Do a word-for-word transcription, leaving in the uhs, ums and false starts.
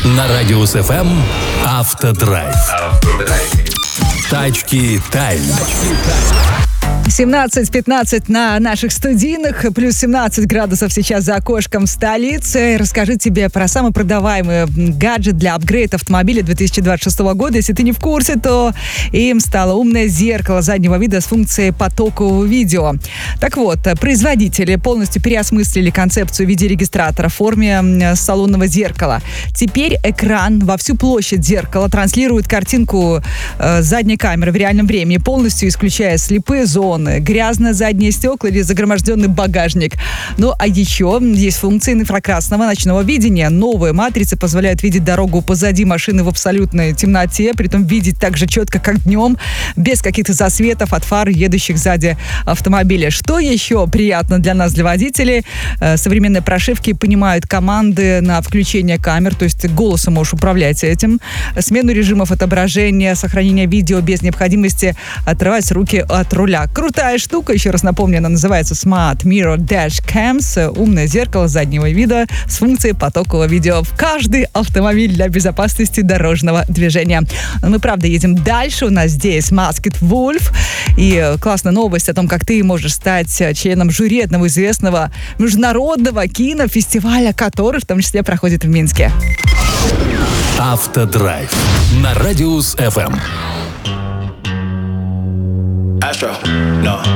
На Радиус эф эм Автодрайв. Тачки Тайм. семнадцать пятнадцать на наших студийных, плюс семнадцать градусов сейчас за окошком столицы. Расскажи тебе про самый продаваемый гаджет для апгрейда автомобиля две тысячи двадцать шестого года. Если ты не в курсе, то им стало умное зеркало заднего вида с функцией потокового видео. Так вот, производители полностью переосмыслили концепцию видеорегистратора в форме салонного зеркала. Теперь экран во всю площадь зеркала транслирует картинку э, задней камеры в реальном времени, полностью исключая слепые зоны, грязное заднее стекло или загроможденный багажник. Ну, а еще есть функции инфракрасного ночного видения. Новые матрицы позволяют видеть дорогу позади машины в абсолютной темноте, притом видеть так же четко, как днем, без каких-то засветов от фар едущих сзади автомобиля. Что еще приятно для нас, для водителей? Современные прошивки понимают команды на включение камер, то есть ты голосом можешь управлять этим. Смену режимов отображения, сохранение видео без необходимости отрывать руки от руля. Крутая штука, еще раз напомню, она называется Smart Mirror Dash Cams, умное зеркало заднего вида с функцией потокового видео в каждый автомобиль для безопасности дорожного движения. Но мы, правда, едем дальше. У нас здесь Masked Wolf и классная новость о том, как ты можешь стать членом жюри одного известного международного кинофестиваля, который в том числе проходит в Минске. Автодрайв на Радиус эф эм. Astro, no.